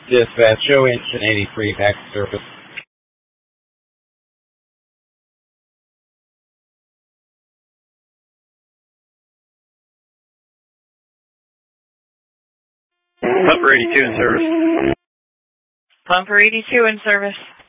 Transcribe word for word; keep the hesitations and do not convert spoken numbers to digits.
Dispatch, show engine eighty-three back to surface. Pumper eighty-two in service. Pumper eighty-two in service.